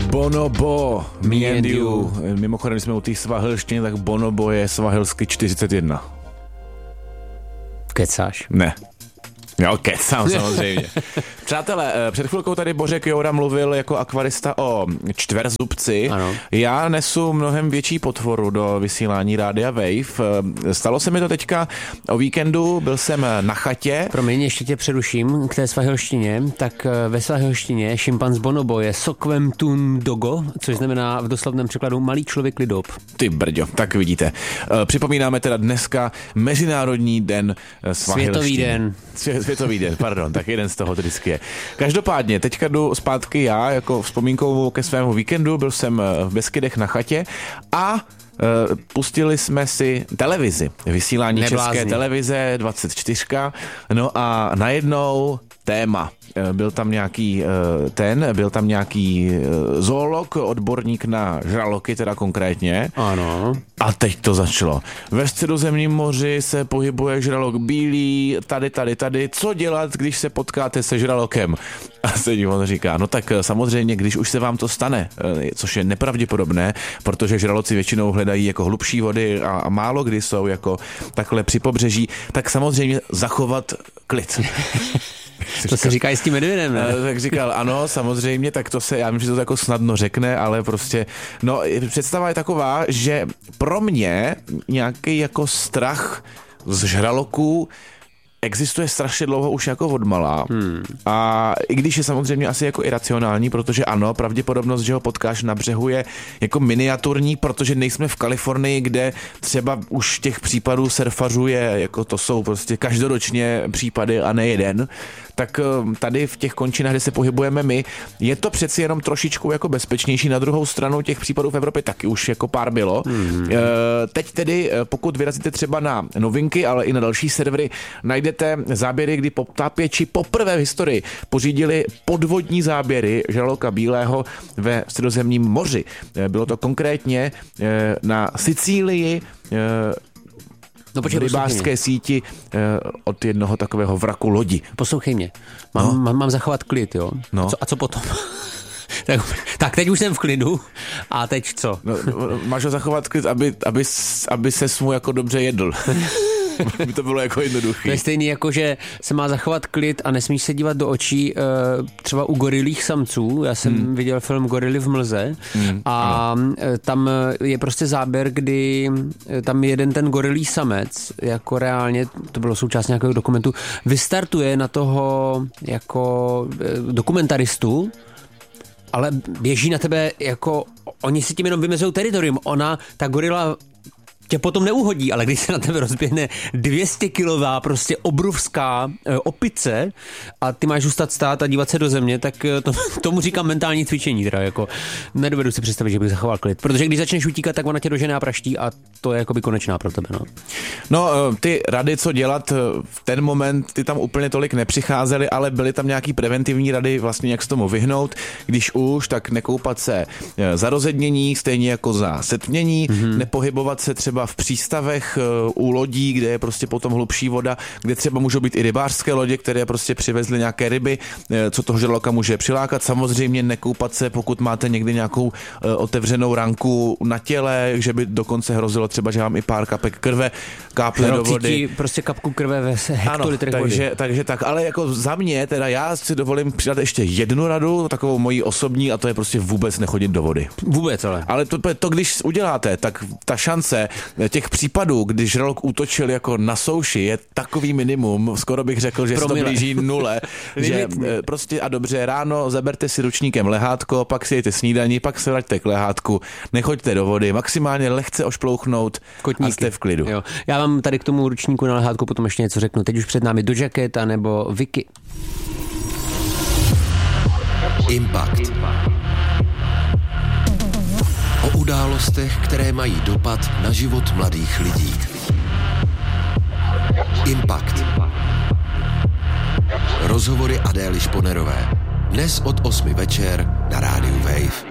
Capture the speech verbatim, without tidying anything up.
Bonobo, Me and You. Mimochodem, když jsme u té svahilštiny, tak Bonobo je svahilsky čtyřicet jedna. Kecáš? Ne. Jo, kecám samozřejmě. Přátelé, před chvilkou tady Bořek Joura mluvil jako akvarista o čtverzubci. Ano. Já nesu mnohem větší potvoru do vysílání Rádia Wave. Stalo se mi to teďka o víkendu, byl jsem na chatě. Promiň, ještě tě přeruším k té svahilštině. Tak ve svahilštině šimpanz bonobo je sokvem tun dogo, což znamená v doslovném překladu malý člověk lidob. Ty brďo, tak vidíte. Připomínáme teda dneska Mezinárodní den svahilštiny. Světový den. Světový den, pardon, tak jeden z toho to vždycky je. Každopádně, teďka jdu zpátky já, jako vzpomínkou ke svému víkendu, byl jsem v Beskydech na chatě a uh, pustili jsme si televizi, vysílání Neblázni. České televize dvacet čtyři, no a najednou téma. Byl tam nějaký ten, byl tam nějaký zoolog, odborník na žraloky teda konkrétně. Ano. A teď to začalo. Ve Středozemním moři se pohybuje žralok bílý, tady, tady, tady. Co dělat, když se potkáte se žralokem? A se on říká, no tak samozřejmě, když už se vám to stane, což je nepravděpodobné, protože žraloci většinou hledají jako hlubší vody a, a málo kdy jsou jako takhle při pobřeží, tak samozřejmě zachovat klid. To se říká i s tím medvědem, ne? Tak říkal, ano, samozřejmě, tak to se, já myslím, že to jako snadno řekne, ale prostě, no, představa je taková, že pro mě nějaký jako strach z žraloků existuje strašně dlouho už jako odmala. Hmm. A i když je samozřejmě asi jako iracionální, protože ano, pravděpodobnost, že ho potkáš na břehu je jako miniaturní, protože nejsme v Kalifornii, kde třeba už těch případů surfařů je, jako to jsou prostě každoročně případy a ne jeden. Tak tady v těch končinách, kde se pohybujeme my, je to přeci jenom trošičku jako bezpečnější. Na druhou stranu těch případů v Evropě taky už jako pár bylo. Hmm. Teď tedy, pokud vyrazíte třeba na novinky, ale i na další servery, najdete záběry, kdy potápěči poprvé v historii pořídili podvodní záběry žraloka bílého ve Středozemním moři. Bylo to konkrétně na Sicílii, no, počkej, v rybářské síti eh, od jednoho takového vraku lodi. Poslouchej mě, mám, no. mám, mám zachovat klid, jo? No. A, co, a co potom? tak, tak teď už jsem v klidu a teď co? No, máš ho zachovat klid, aby, aby, aby ses mu jako dobře jedl. By to bylo jako jednoduchý. To je stejný jako, že se má zachovat klid a nesmíš se dívat do očí uh, třeba u gorilích samců. Já jsem hmm. viděl film Gorily v mlze hmm. a ano. Tam je prostě záběr, kdy tam jeden ten gorilí samec, jako reálně, to bylo součást nějakého dokumentu, vystartuje na toho jako dokumentaristu, ale běží na tebe jako, oni si tím jenom vymezují teritorium. Ona, ta gorila tě potom neuhodí, ale když se na tebe rozběhne dvě stě kilová prostě obrovská e, opice a ty máš zůstat stát a dívat se do země, tak to, tomu říkám mentální cvičení teda, jako nedovedu si představit, že bych zachoval klid, protože když začneš utíkat, tak ona tě dožene a praští a to je jakoby konečná pro tebe, no. No, ty rady, co dělat v ten moment, ty tam úplně tolik nepřicházely, ale byly tam nějaký preventivní rady, vlastně jak se tomu vyhnout, když už, tak nekoupat se za rozednění, stejně jako za setmění, mm-hmm. nepohybovat se třeba v přístavech u lodí, kde je prostě potom hlubší voda, kde třeba můžou být i rybářské lodě, které prostě přivezly nějaké ryby, co toho žraloka může přilákat. Samozřejmě nekoupat se, pokud máte někdy nějakou otevřenou ranku na těle, že by dokonce hrozilo třeba, že vám i pár kapek krve kápne do vody. Prostě kapku krve ve hektolitrech vody. Takže, takže tak, ale jako za mě, teda já si dovolím přidat ještě jednu radu, takovou moji osobní, a to je prostě vůbec nechodit do vody. Vůbec, ale. Ale to, to když uděláte, tak ta šance těch případů, kdy žralok útočil jako na souši, je takový minimum, skoro bych řekl, že se to blíží nule, že prostě a dobře, ráno zaberte si ručníkem lehátko, pak si jejte snídaní, pak se vraťte k lehátku, nechoďte do vody, maximálně lehce ošplouchnout Kotníky. A jste v klidu. Jo. Já vám tady k tomu ručníku na lehátku potom ještě něco řeknu. Teď už před námi Doja Cat a nebo Vicky. Impact. O událostech, které mají dopad na život mladých lidí. Impact. Rozhovory Adély Šponerové. Dnes od osmi večer na rádiu Wave.